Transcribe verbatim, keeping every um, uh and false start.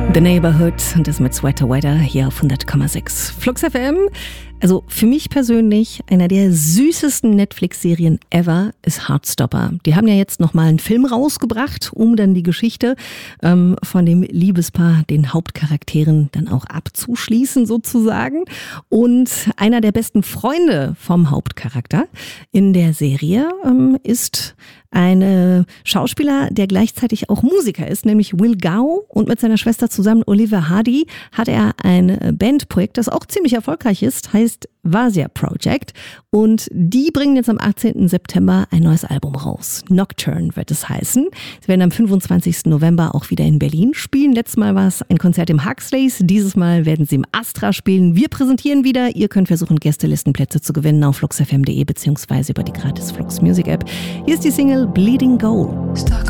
The Neighborhood und das mit Sweater Weather hier auf hundert Komma sechs Flux F M. Also für mich persönlich einer der süßesten Netflix-Serien ever ist Heartstopper. Die haben ja jetzt nochmal einen Film rausgebracht, um dann die Geschichte ähm, von dem Liebespaar, den Hauptcharakteren, dann auch abzuschließen sozusagen. Und einer der besten Freunde vom Hauptcharakter in der Serie ähm, ist ein Schauspieler, der gleichzeitig auch Musiker ist, nämlich Will Gao, und mit seiner Schwester zusammen, Oliver Hardy, hat er ein Bandprojekt, das auch ziemlich erfolgreich ist, heißt Vasia Project, und die bringen jetzt am achtzehnten September ein neues Album raus. Nocturne wird es heißen. Sie werden am fünfundzwanzigsten November auch wieder in Berlin spielen. Letztes Mal war es ein Konzert im Huxleys, dieses Mal werden sie im Astra spielen. Wir präsentieren wieder, ihr könnt versuchen, Gästelistenplätze zu gewinnen auf flux f m punkt de beziehungsweise über die gratis Flux Music App. Hier ist die Single Bleeding Gold.